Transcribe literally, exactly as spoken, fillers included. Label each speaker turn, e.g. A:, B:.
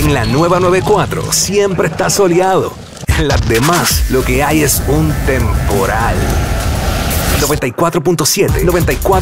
A: En la nueva noventa y cuatro siempre está soleado. En las demás lo que hay es un temporal. noventa y cuatro punto siete, noventa y cuatro